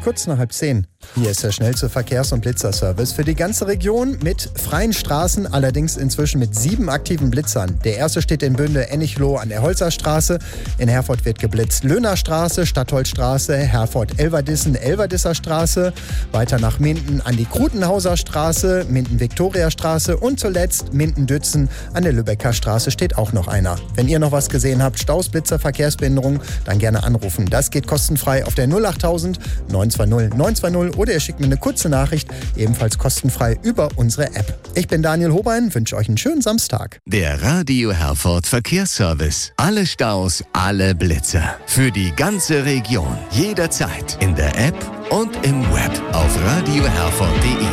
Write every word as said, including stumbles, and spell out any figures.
kurz nach halb zehn. Hier ist der schnellste Verkehrs- und Blitzerservice für die ganze Region mit freien Straßen, allerdings inzwischen mit sieben aktiven Blitzern. Der erste steht in Bünde Ennichloh an der Holzerstraße. In Herford wird geblitzt Löhnerstraße, Stadtholzstraße, Herford-Elverdissen, Elverdisser Straße. Weiter nach Minden an die Krutenhauser Straße, Minden-Viktoria-Straße und zuletzt Minden-Dützen an der Lübecker Straße steht auch noch einer. Wenn ihr noch was gesehen habt, Staus, Blitzer, Verkehrsbehinderung, dann gerne anrufen. Das geht kostenfrei auf der null achttausend neun zwei null neun zwei null oder ihr schickt mir eine kurze Nachricht, ebenfalls kostenfrei über unsere App. Ich bin Daniel Hobein, wünsche euch einen schönen Samstag. Der Radio Herford Verkehrsservice. Alle Staus, alle Blitzer. Für die ganze Region. Jederzeit. In der App und im Web auf radio herford punkt de.